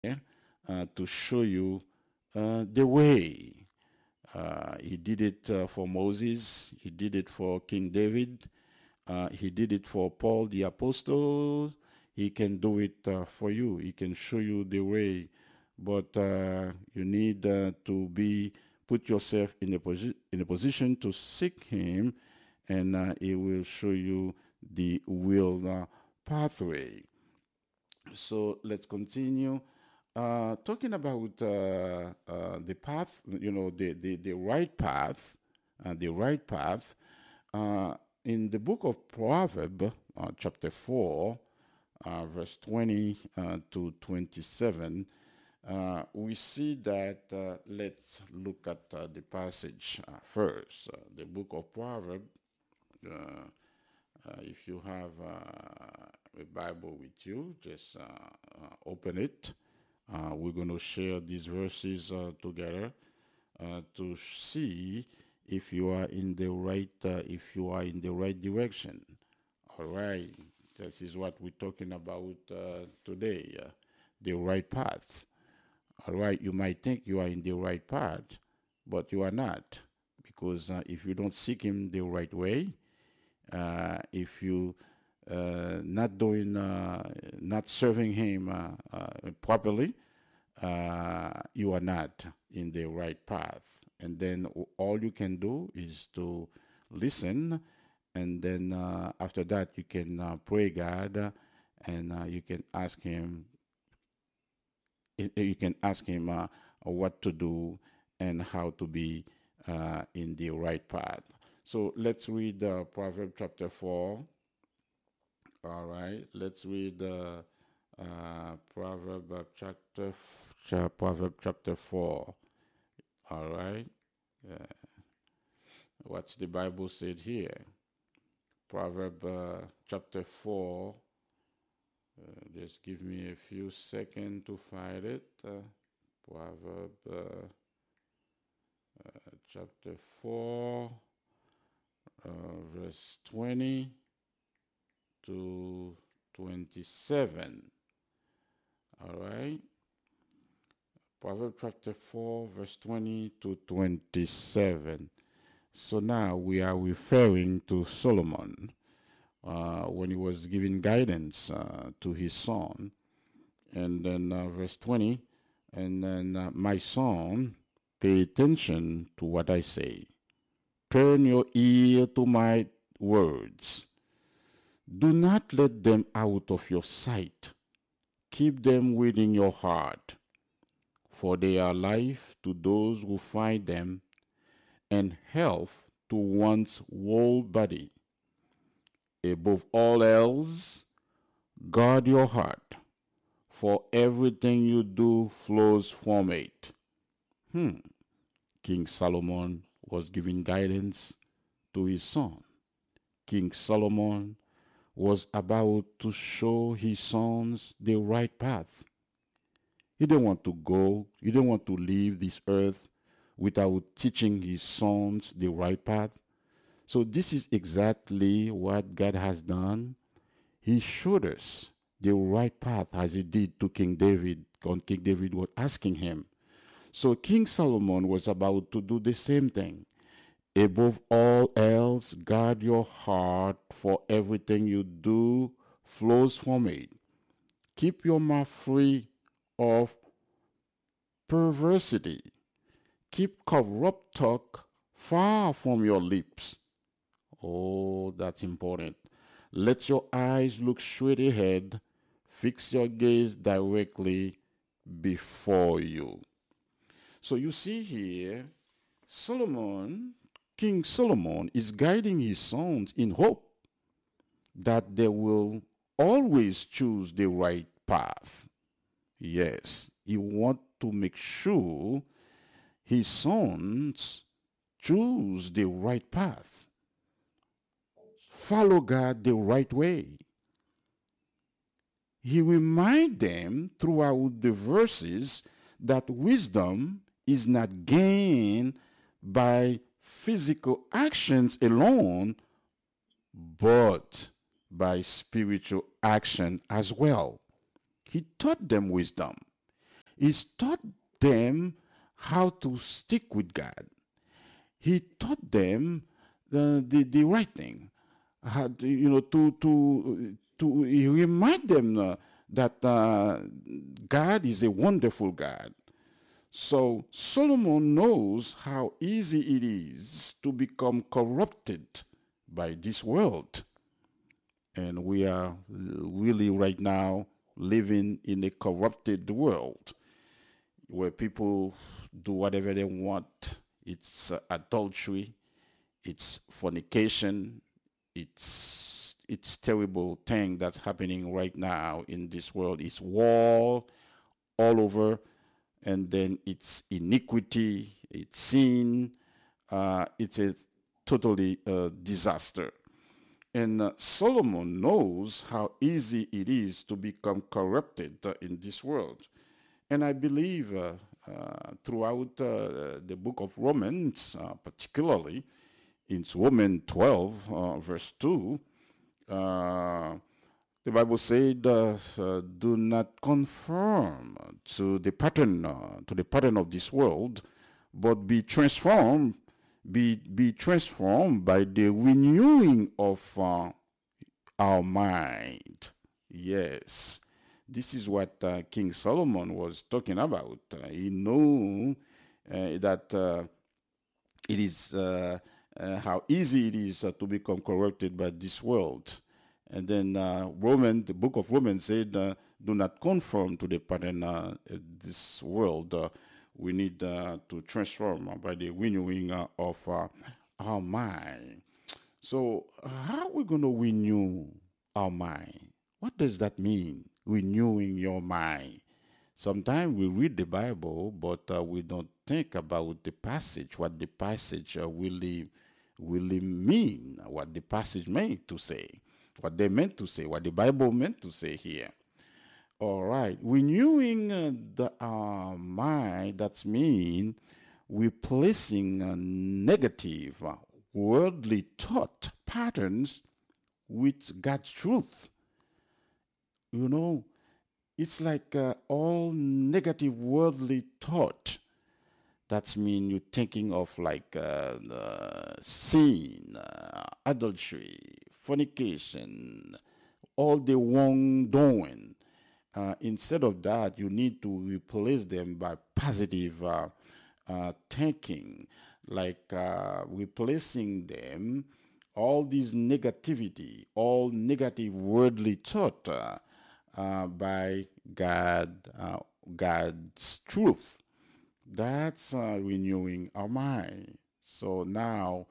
to show you the way. He did it for Moses. He did it for King David. He did it for Paul the apostle. He can do it for you. He can show you the way, but you need to be put yourself in a position to seek Him, and He will show you the will pathway. So let's continue. Talking about the path, the right path, the right path. Uh, in the book of Proverbs, chapter 4, verse 20 to 27, we see that, let's look at the passage first. The book of Proverbs, if you have a Bible with you, just open it. We're going to share these verses together to see if you are in the right direction. All right, this is what we're talking about today, the right path. All right, you might think you are in the right path, but you are not, because if you don't seek Him the right way, if you not serving Him properly, you are not in the right path. And then all you can do is to listen, and then after that you can pray God, and you can ask Him what to do and how to be in the right path. So let's read Proverbs chapter 4. All right, let's read Proverbs chapter 4. All right, what's the Bible said here? Proverbs chapter 4. Just give me a few seconds to find it. Proverbs chapter 4, verse 20 to 27. All right. Proverbs chapter 4, verse 20 to 27. So now we are referring to Solomon when he was giving guidance to his son. And then verse 20, and then, my son, pay attention to what I say. Turn your ear to my words. Do not let them out of your sight. Keep them within your heart, for they are life to those who find them, and health to one's whole body. Above all else, guard your heart, for everything you do flows from it. King Solomon was giving guidance to his son. King Solomon was about to show his sons the right path. He didn't want to go, he didn't want to leave this earth without teaching his sons the right path. So this is exactly what God has done. He showed us the right path as he did to King David when King David was asking him. So King Solomon was about to do the same thing. Above all else, guard your heart, for everything you do flows from it. Keep your mouth free of perversity. Keep corrupt talk far from your lips. Oh, that's important. Let your eyes look straight ahead. Fix your gaze directly before you. So you see here, King Solomon is guiding his sons in hope that they will always choose the right path. Yes, he wants to make sure his sons choose the right path. Follow God the right way. He reminds them throughout the verses that wisdom is not gained by physical actions alone, but by spiritual action as well. He taught them wisdom. He's taught them how to stick with God. He taught them the right thing. How to, he remind them that God is a wonderful God. So Solomon knows how easy it is to become corrupted by this world. And we are really right now living in a corrupted world where people do whatever they want. It's adultery, it's fornication, it's terrible thing that's happening right now in this world. It's war all over, and then it's iniquity, it's sin, it's a totally disaster. And Solomon knows how easy it is to become corrupted in this world. And I believe throughout the book of Romans, particularly in Romans 12, verse 2, the Bible said, "Do not conform to the pattern of this world, but be transformed, be transformed by the renewing of our mind." Yes, this is what King Solomon was talking about. He knew that it is how easy it is to become corrupted by this world. And then the book of Romans said, "Do not conform to the pattern of this world." We need to transform by the renewing of our mind. So, how are we going to renew our mind? What does that mean, renewing your mind? Sometimes we read the Bible, but we don't think about the passage, what the passage really mean, what the passage meant to say, what they meant to say, what the Bible meant to say here. All right, renewing the mind, that means replacing negative, worldly thought patterns with God's truth. You know, it's like all negative worldly thought. That means you're thinking of like sin, adultery, fornication, all the wrongdoing. Instead of that, you need to replace them by positive thinking, like replacing them, all this negativity, all negative worldly thought by God's truth. That's renewing our mind. So now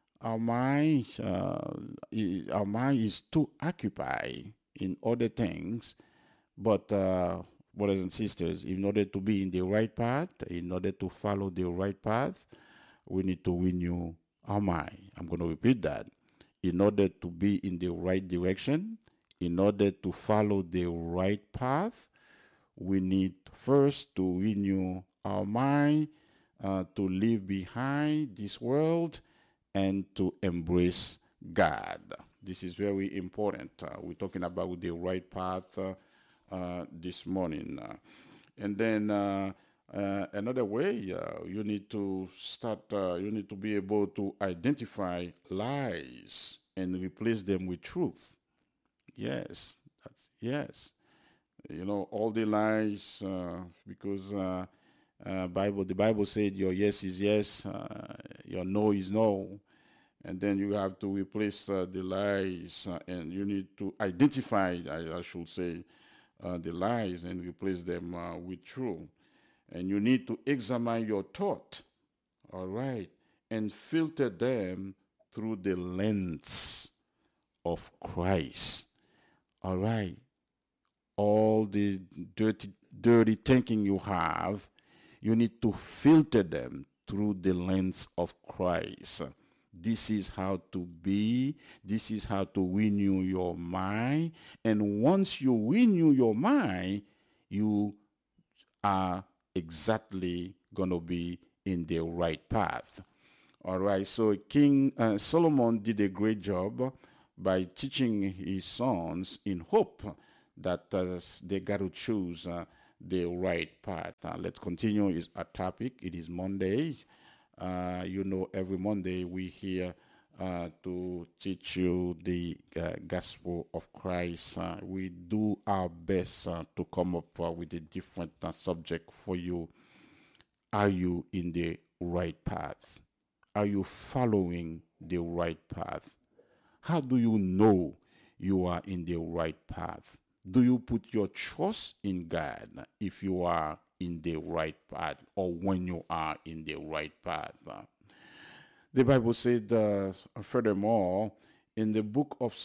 our mind is too occupied in other things, but brothers and sisters, in order to be in the right path, in order to follow the right path, we need to renew our mind. I'm going to repeat that. In order to be in the right direction, in order to follow the right path, we need first to renew our mind, to leave behind this world, and to embrace God. This is very important. We're talking about the right path this morning. And then another way, you need to you need to be able to identify lies and replace them with truth. Yes, yes. You know, all the lies, because the Bible said your yes is yes, your no is no. And then you have to replace the lies, and you need to identify, I should say, the lies and replace them with truth. And you need to examine your thought, all right, and filter them through the lens of Christ, all right. All the dirty thinking you have, you need to filter them through the lens of Christ. This is how to be. This is how to renew your mind. And once you renew your mind, you are exactly going to be in the right path. All right. So King Solomon did a great job by teaching his sons in hope that they got to choose the right path. Let's continue is our topic. It is Monday. Every Monday we here to teach you the gospel of Christ. We do our best to come up with a different subject for you. Are you in the right path? Are you following the right path? How do you know you are in the right path? Do you put your trust in God if you are in the right path or when you are in the right path? The Bible said, furthermore, in the book of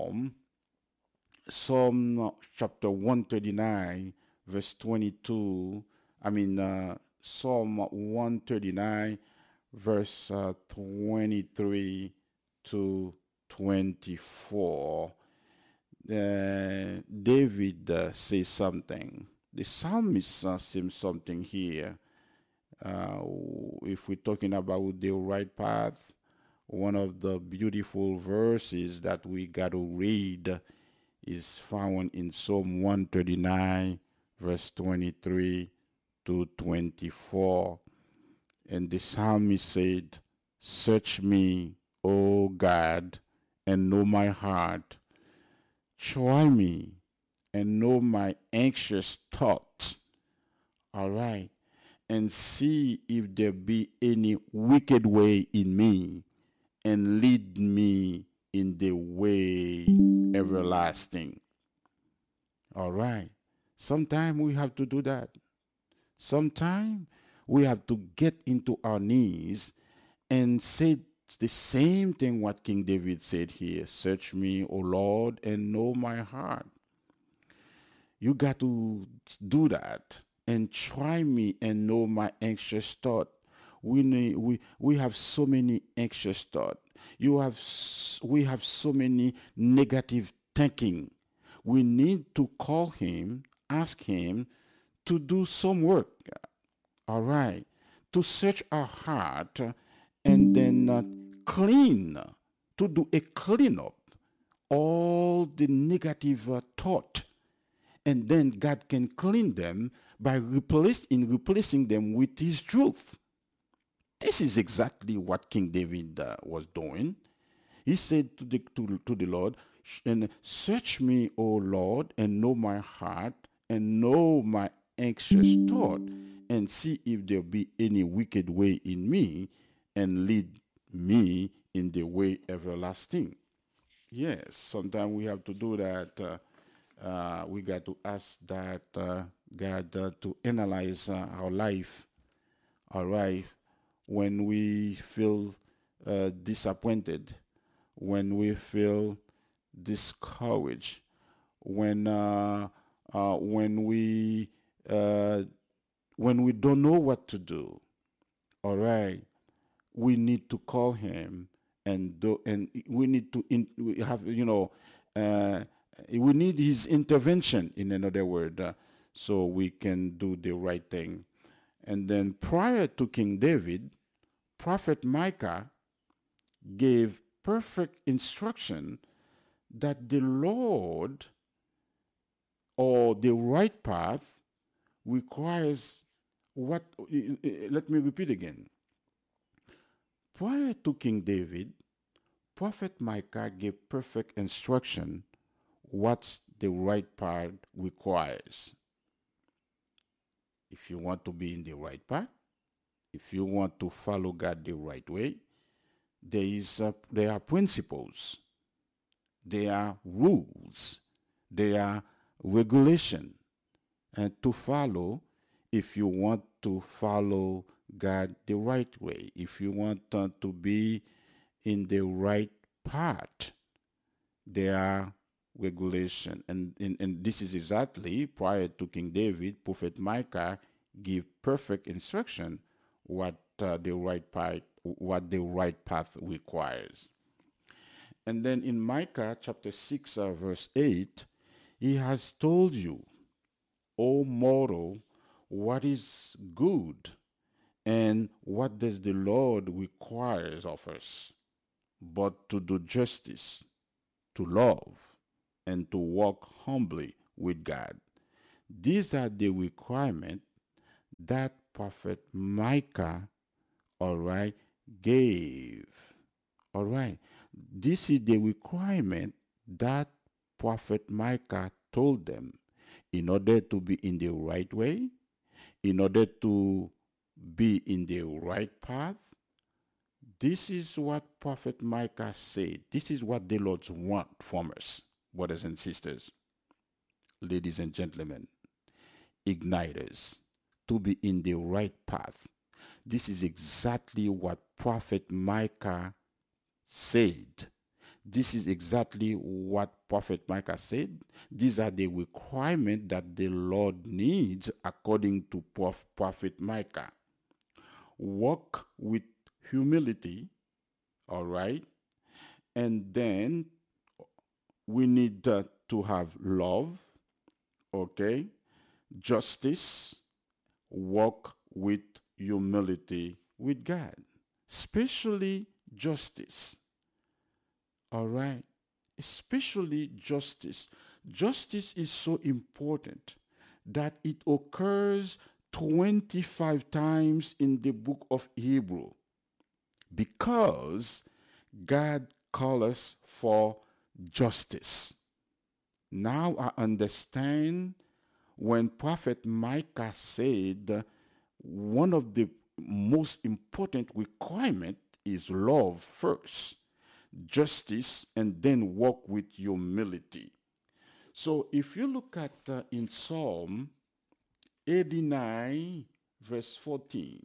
Psalm chapter 139, verse 22, Psalm 139, verse 23 to 24, David says something. The psalmist says something here. If we're talking about the right path, one of the beautiful verses that we got to read is found in Psalm 139, verse 23 to 24. And the psalmist said, "Search me, O God, and know my heart. Try me and know my anxious thoughts." All right. "And see if there be any wicked way in me, and lead me in the way everlasting." All right. Sometimes we have to do that. Sometimes we have to get into our knees and say the same thing what King David said here. "Search me, O Lord, and know my heart." You got to do that and try me and know my anxious thought. We have so many anxious thought. We have so many negative thinking. We need to call him, ask him to do some work. All right, to search our heart and then to do a cleanup all the negative thought, and then God can clean them by replacing them with his truth. This is exactly what King David was doing. He said to the Lord, and "Search me, O Lord, and know my heart, and know my anxious thought, and see if there be any wicked way in me, and lead me in the way everlasting." Yes, sometimes we have to do that. We got to ask that God to analyze our life, all right, when we feel disappointed, when we feel discouraged, when uh, uh, when we uh, when we don't know what to do. All right, we need to call him and we need to we have we need his intervention, in another word, so we can do the right thing. And then prior to King David, Prophet Micah gave perfect instruction that the Lord, or the right path, requires what. Let me repeat again. Prior to King David, Prophet Micah gave perfect instruction what the right path requires. If you want to be in the right path, if you want to follow God the right way, there are principles, there are rules, there are regulation, and to follow if you want to follow God the right way, if you want to be in the right path, there are regulation. And this is exactly prior to King David, Prophet Micah give perfect instruction what the right path requires. And then in Micah chapter 6, verse 8, he has told you, "O mortal, what is good, and what does the Lord requires of us, but to do justice, to love, and to walk humbly with God." These are the requirements that Prophet Micah, all right, gave. All right. This is the requirement that Prophet Micah told them in order to be in the right way, in order to be in the right path. This is what Prophet Micah said. This is what the Lord wants from us, brothers and sisters, ladies and gentlemen, igniters, to be in the right path. This is exactly what Prophet Micah said. This is exactly what Prophet Micah said. These are the requirements that the Lord needs according to Prophet Micah. Walk with humility, all right? And then we need to have love, okay? Justice, walk with humility with God, especially justice. All right. Especially justice. Justice is so important that it occurs 25 times in the book of Hebrew because God calls us for justice. Now I understand when Prophet Micah said one of the most important requirement is love first, justice, and then walk with humility. So if you look at in Psalm 89 verse 14,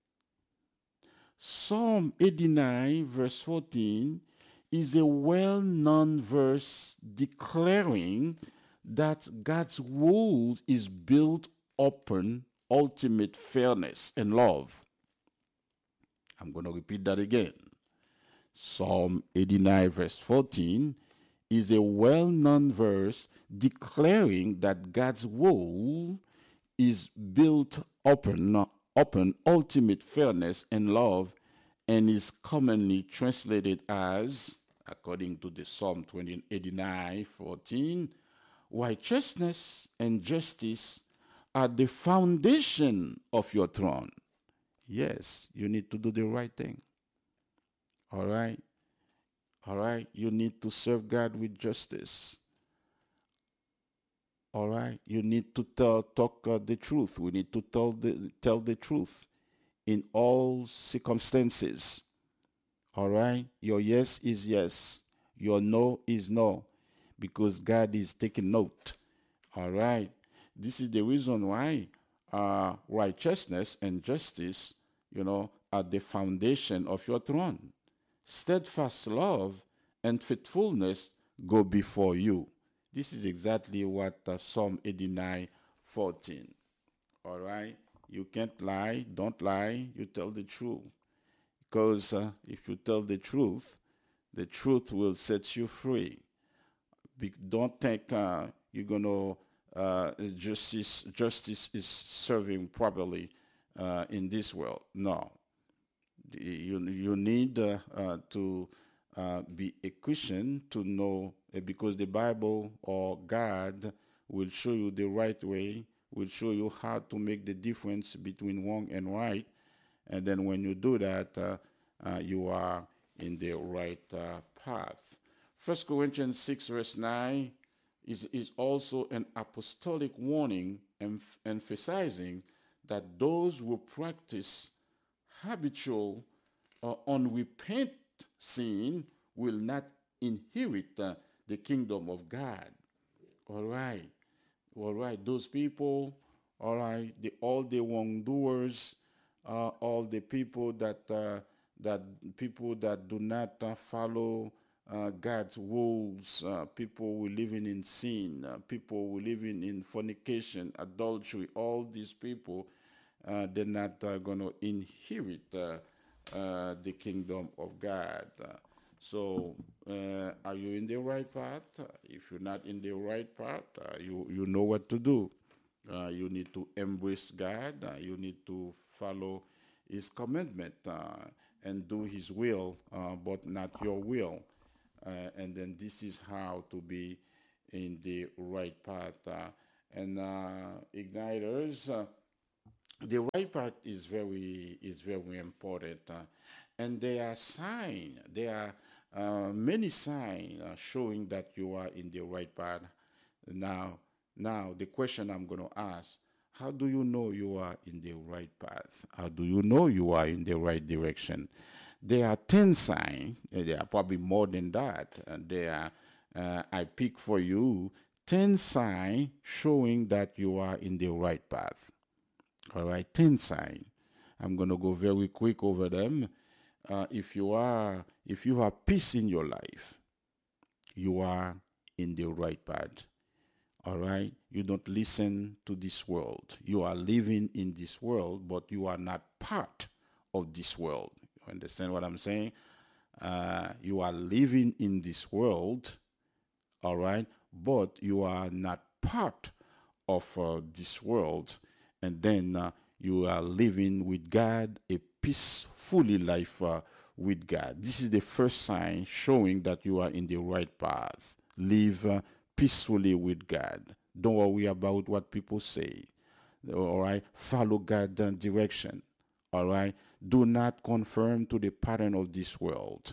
Psalm 89 verse 14 is a well-known verse declaring that God's world is built upon ultimate fairness and love. I'm going to repeat that again. Psalm 89 verse 14 is a well-known verse declaring that God's world is built upon ultimate fairness and love, and is commonly translated as, according to the Psalm 89:14, righteousness and justice are the foundation of your throne. Yes, you need to do the right thing. All right? All right? You need to serve God with justice. All right? You need to talk the truth. We need to tell the truth in all circumstances. All right? Your yes is yes. Your no is no. Because God is taking note. All right? This is the reason why righteousness and justice, are the foundation of your throne. Steadfast love and faithfulness go before you. This is exactly what Psalm 89:14. All right? You can't lie. Don't lie. You tell the truth. Because if you tell the truth will set you free. Don't think you're going to justice is serving properly in this world. No. You need to be a Christian to know, because the Bible or God will show you the right way, will show you how to make the difference between wrong and right. And then when you do that, you are in the right path. 1 Corinthians 6 verse 9 is also an apostolic warning emphasizing that those who practice habitual or unrepentant sin will not inherit the kingdom of God. All right. All right. Those people, all right, all the wrongdoers, all the people that do not follow God's rules, people who living in sin, people who living in fornication, adultery, all these people, they're not going to inherit the kingdom of God. So, are you in the right path? If you're not in the right path, you know what to do. You need to embrace God. You need to follow His commandment and do His will, but not your will. And then this is how to be in the right path. and igniters. The right path is very important, and there are signs. There are many signs showing that you are in the right path. Now, now the question I'm going to ask: how do you know you are in the right path? How do you know you are in the right direction? There are 10 signs. There are probably more than that. There are, I pick for you 10 signs showing that you are in the right path. All right, 10 signs. I'm going to go very quick over them. If you have peace in your life, you are in the right path. All right, you don't listen to this world. You are living in this world, but you are not part of this world. You understand what I'm saying? You are living in this world, all right, but you are not part of this world. And then you are living with God a peacefully life with God. This is the first sign showing that you are in the right path. Live peacefully with God. Don't worry about what people say. All right, follow God's direction. All right, do not conform to the pattern of this world,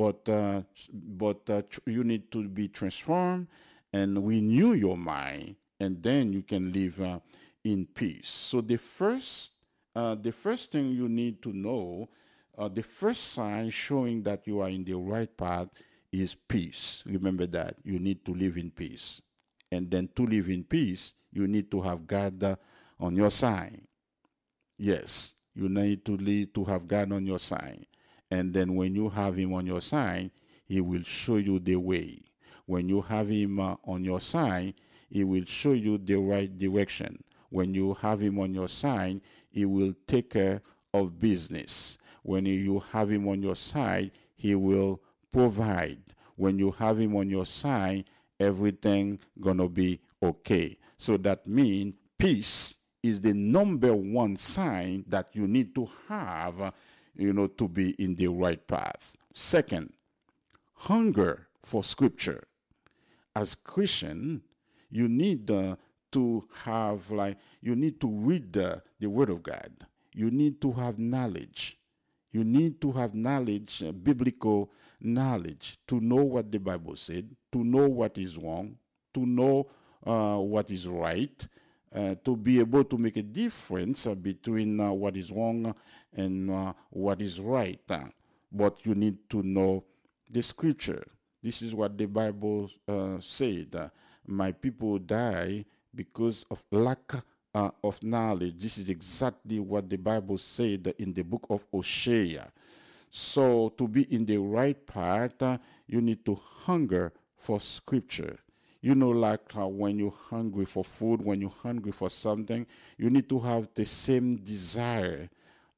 but you need to be transformed and renew your mind, and then you can live in peace. So the first thing you need to know, the first sign showing that you are in the right path is peace. Remember that you need to live in peace, and then to live in peace, you need to have God on your side. Yes, you need to have God on your side. And then when you have him on your side, he will show you the way. When you have him on your side, he will show you the right direction. When you have him on your side, he will take care of business. When you have him on your side, he will provide. When you have him on your side, everything gonna be okay. So that means peace is the number one sign that you need to have, to be in the right path. Second, hunger for scripture. As Christian, you need to have you need to read the Word of God. You need to have knowledge. You need to have knowledge, biblical knowledge, to know what the Bible said, to know what is wrong, to know what is right, to be able to make a difference between what is wrong and what is right. But you need to know the scripture. This is what the Bible said. My people die because of lack of knowledge. This is exactly what the Bible said in the book of Hosea. So to be in the right path, you need to hunger for scripture. Like when you're hungry for food, when you're hungry for something, you need to have the same desire,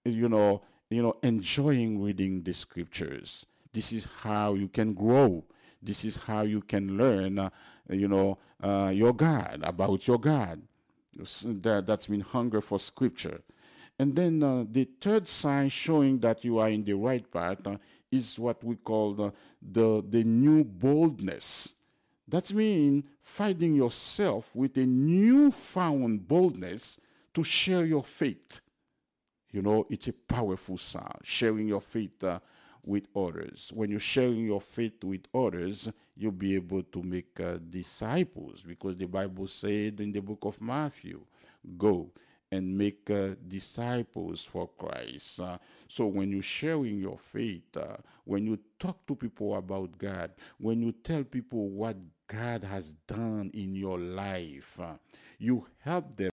enjoying reading the scriptures. This is how you can grow. This is how you can learn, your God, about your God. That's mean hunger for scripture. And then the third sign showing that you are in the right path is what we call the new boldness. That means finding yourself with a newfound boldness to share your faith. It's a powerful sound, sharing your faith with others. When you're sharing your faith with others, you'll be able to make disciples, because the Bible said in the book of Matthew, go and make disciples for Christ. So when you're sharing your faith, when you talk to people about God, when you tell people what God has done in your life, you help them